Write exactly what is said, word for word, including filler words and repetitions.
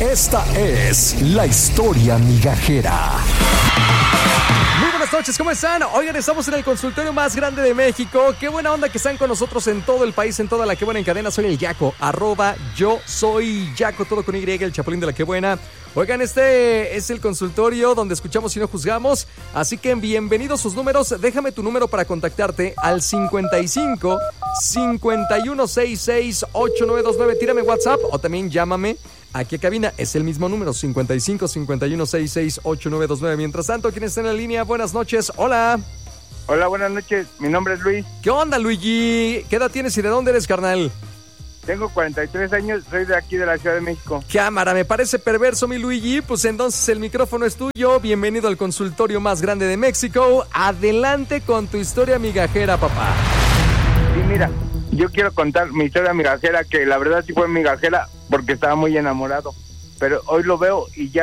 Esta es la historia migajera. Muy buenas noches, ¿cómo están? Oigan, estamos en el consultorio más grande de México. Qué buena onda que están con nosotros en todo el país, en toda la que buena en cadena. Soy el Yaco, arroba yo soy Yaco, todo con Y, el chapulín de la que buena. Oigan, este es el consultorio donde escuchamos y no juzgamos. Así que bienvenidos sus números. Déjame tu número para contactarte al cincuenta y cinco, cincuenta y uno, sesenta y seis, ochenta y nueve veintinueve. Tírame WhatsApp o también llámame aquí a cabina. Es el mismo número, cincuenta y cinco, cincuenta y uno, sesenta y seis, ochenta y nueve veintinueve. Mientras tanto, ¿quién está en la línea? Buenas noches. Hola. Hola, buenas noches. Mi nombre es Luis. ¿Qué onda, Luigi? ¿Qué edad tienes y de dónde eres, carnal? Tengo cuarenta y tres años, soy de aquí de la Ciudad de México. Cámara, me parece perverso, mi Luigi. Pues entonces el micrófono es tuyo. Bienvenido al consultorio más grande de México. Adelante con tu historia migajera, papá. Sí, mira, yo quiero contar mi historia migajera, que la verdad sí fue migajera porque estaba muy enamorado. Pero hoy lo veo y ya